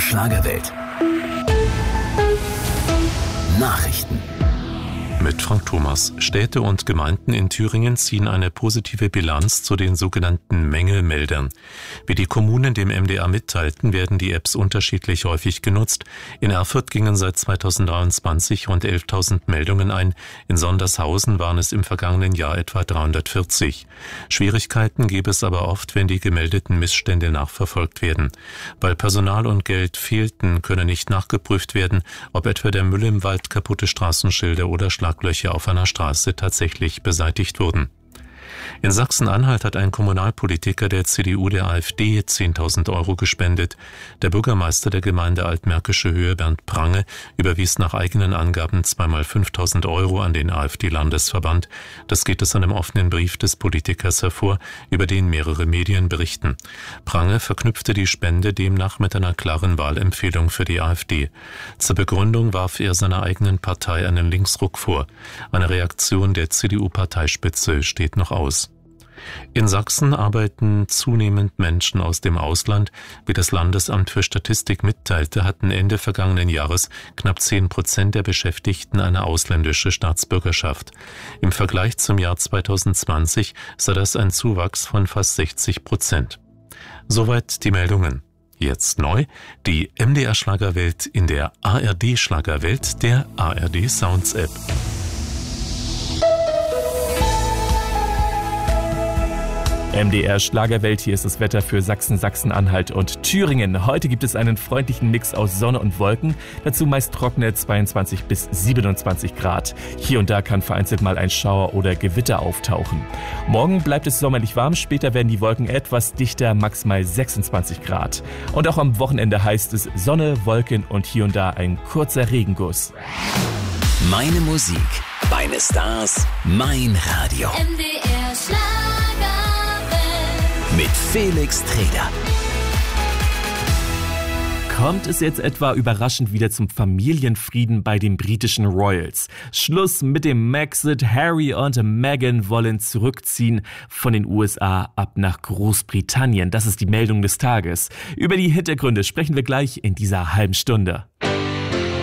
Schlagerwelt. Nachrichten. Mit Frank Thomas. Städte und Gemeinden in Thüringen ziehen eine positive Bilanz zu den sogenannten Mängelmeldern. Wie die Kommunen dem MDR mitteilten, werden die Apps unterschiedlich häufig genutzt. In Erfurt gingen seit 2023 rund 11.000 Meldungen ein. In Sondershausen waren es im vergangenen Jahr etwa 340. Schwierigkeiten gäbe es aber oft, wenn die gemeldeten Missstände nachverfolgt werden. Weil Personal und Geld fehlten, könne nicht nachgeprüft werden, ob etwa der Müll im Wald, kaputte Straßenschilder oder Schlaglöcher auf einer Straße tatsächlich beseitigt wurden. In Sachsen-Anhalt hat ein Kommunalpolitiker der CDU der AfD 10.000 € gespendet. Der Bürgermeister der Gemeinde Altmärkische Höhe, Bernd Prange, überwies nach eigenen Angaben zweimal 5.000 € an den AfD-Landesverband. Das geht aus einem offenen Brief des Politikers hervor, über den mehrere Medien berichten. Prange verknüpfte die Spende demnach mit einer klaren Wahlempfehlung für die AfD. Zur Begründung warf er seiner eigenen Partei einen Linksruck vor. Eine Reaktion der CDU-Parteispitze steht noch aus. In Sachsen arbeiten zunehmend Menschen aus dem Ausland. Wie das Landesamt für Statistik mitteilte, hatten Ende vergangenen Jahres knapp 10% der Beschäftigten eine ausländische Staatsbürgerschaft. Im Vergleich zum Jahr 2020 sei das ein Zuwachs von fast 60%. Soweit die Meldungen. Jetzt neu, die MDR Schlagerwelt in der ARD Schlagerwelt der ARD Sounds App. MDR Schlagerwelt, hier ist das Wetter für Sachsen, Sachsen-Anhalt und Thüringen. Heute gibt es einen freundlichen Mix aus Sonne und Wolken, dazu meist trockene 22 bis 27 Grad. Hier und da kann vereinzelt mal ein Schauer oder Gewitter auftauchen. Morgen bleibt es sommerlich warm, später werden die Wolken etwas dichter, maximal 26 Grad. Und auch am Wochenende heißt es Sonne, Wolken und hier und da ein kurzer Regenguss. Meine Musik, meine Stars, mein Radio. MDR Schlagerwelt. Mit Felix Treder. Kommt es jetzt etwa überraschend wieder zum Familienfrieden bei den britischen Royals? Schluss mit dem Brexit. Harry und Meghan wollen zurückziehen von den USA ab nach Großbritannien. Das ist die Meldung des Tages. Über die Hintergründe sprechen wir gleich in dieser halben Stunde.